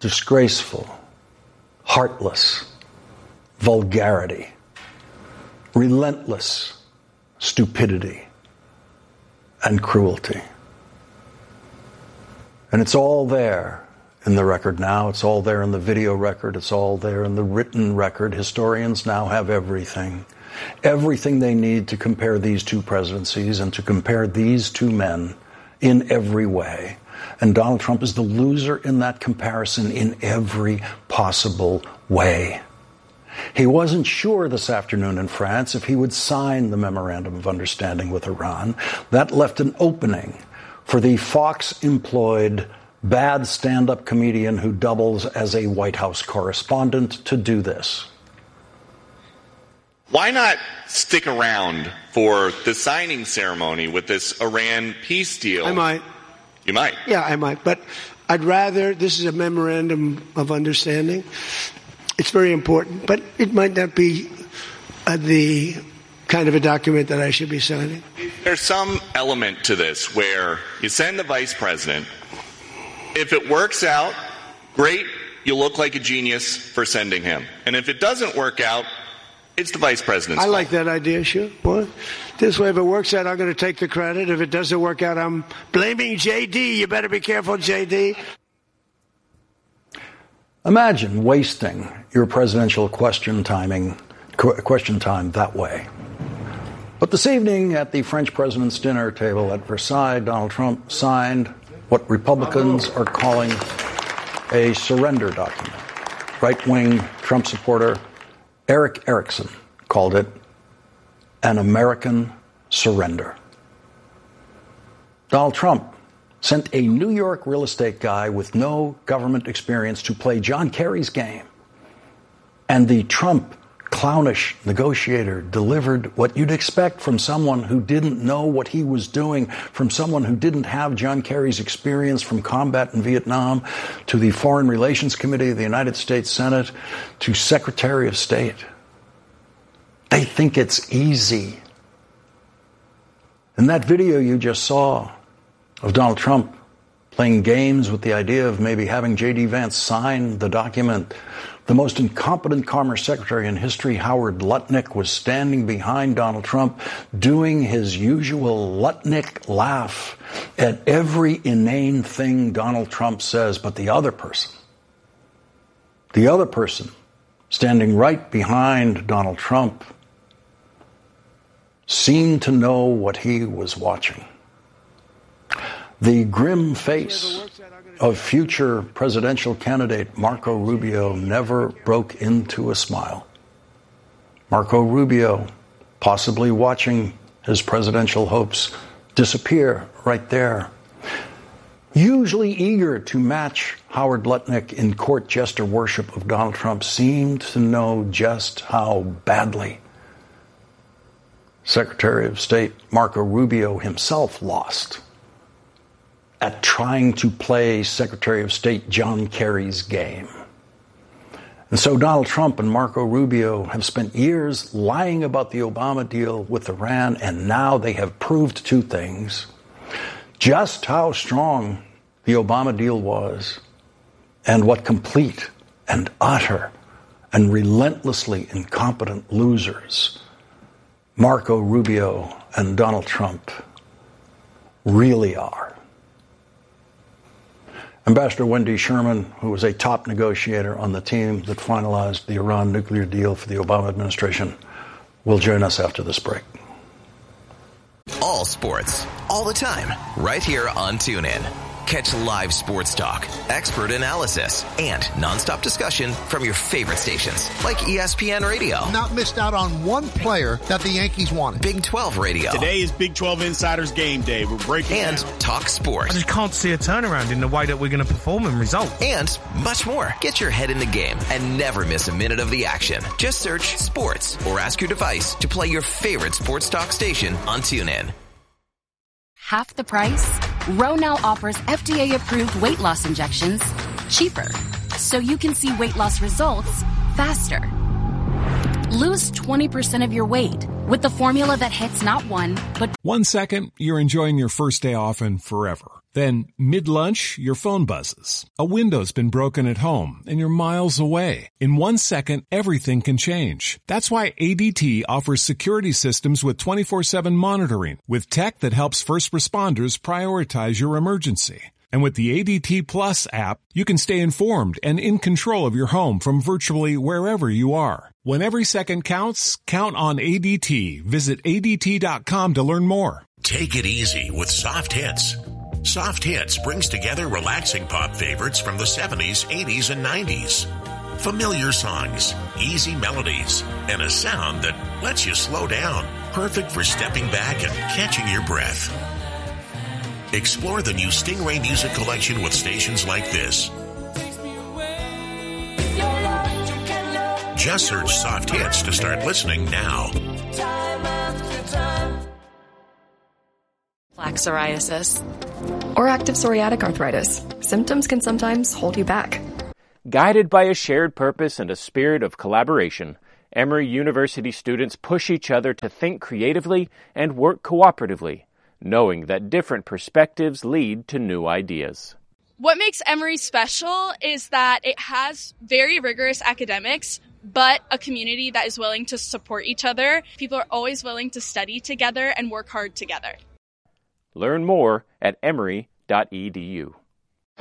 disgraceful, heartless vulgarity, relentless stupidity, and cruelty. And it's all there in the record now. It's all there in the video record. It's all there in the written record. Historians now have everything. Everything they need to compare these two presidencies and to compare these two men in every way. And Donald Trump is the loser in that comparison in every possible way. He wasn't sure this afternoon in France if he would sign the Memorandum of Understanding with Iran. That left an opening for the Fox-employed bad stand-up comedian who doubles as a White House correspondent to do this. Why not stick around for the signing ceremony with this Iran peace deal? I might. You might? Yeah, I might. But I'd rather, this is a Memorandum of Understanding. It's very important, but it might not be the kind of a document that I should be signing. There's some element to this where you send the vice president. If it works out, great, you look like a genius for sending him. And if it doesn't work out, it's the vice president's fault. I like that idea, sure. Well, this way, if it works out, I'm going to take the credit. If it doesn't work out, I'm blaming J.D. You better be careful, J.D. Imagine wasting your presidential question time that way. But this evening at the French president's dinner table at Versailles, Donald Trump signed what Republicans are calling a surrender document. Right-wing Trump supporter Eric Erickson called it an American surrender. Donald Trump sent a New York real estate guy with no government experience to play John Kerry's game. And the Trump clownish negotiator delivered what you'd expect from someone who didn't know what he was doing, from someone who didn't have John Kerry's experience from combat in Vietnam, to the Foreign Relations Committee of the United States Senate, to Secretary of State. They think it's easy. In that video you just saw of Donald Trump playing games with the idea of maybe having J.D. Vance sign the document, the most incompetent Commerce Secretary in history, Howard Lutnick, was standing behind Donald Trump doing his usual Lutnick laugh at every inane thing Donald Trump says. But the other person standing right behind Donald Trump seemed to know what he was watching. The grim face of future presidential candidate Marco Rubio never broke into a smile. Marco Rubio possibly watching his presidential hopes disappear right there. Usually eager to match Howard Lutnick in court jester worship of Donald Trump, seemed to know just how badly Secretary of State Marco Rubio himself lost at trying to play Secretary of State John Kerry's game. And so Donald Trump and Marco Rubio have spent years lying about the Obama deal with Iran, and now they have proved two things: just how strong the Obama deal was, and what complete and utter and relentlessly incompetent losers Marco Rubio and Donald Trump really are. Ambassador Wendy Sherman, who was a top negotiator on the team that finalized the Iran nuclear deal for the Obama administration, will join us after this break. All sports, all the time, right here on TuneIn. Catch live sports talk, expert analysis, and nonstop discussion from your favorite stations like ESPN Radio. Not missed out on one player that the Yankees wanted. Big 12 Radio. Today is Big 12 Insiders Game Day. We're breaking and down. Talk sports. I just can't see a turnaround in the way that we're going to perform and result. And much more. Get your head in the game and never miss a minute of the action. Just search sports or ask your device to play your favorite sports talk station on TuneIn. Half the price? Ro now offers FDA-approved weight loss injections cheaper, so you can see weight loss results faster. Lose 20% of your weight With the formula that hits not one, but 1 second, you're enjoying your first day off and forever. Then, mid-lunch, your phone buzzes. A window's been broken at home, and you're miles away. In 1 second, everything can change. That's why ADT offers security systems with 24/7 monitoring, with tech that helps first responders prioritize your emergency. And with the ADT Plus app, you can stay informed and in control of your home from virtually wherever you are. When every second counts, count on ADT. Visit ADT.com to learn more. Take it easy with Soft Hits. Soft Hits brings together relaxing pop favorites from the 70s, 80s, and 90s. Familiar songs, easy melodies, and a sound that lets you slow down. Perfect for stepping back and catching your breath. Explore the new Stingray Music Collection with stations like this. Just search Soft Hits to start listening now. Plaque psoriasis or active psoriatic arthritis. Symptoms can sometimes hold you back. Guided by a shared purpose and a spirit of collaboration, Emory University students push each other to think creatively and work cooperatively, knowing that different perspectives lead to new ideas. What makes Emory special is that it has very rigorous academics, but a community that is willing to support each other. People are always willing to study together and work hard together. Learn more at emory.edu.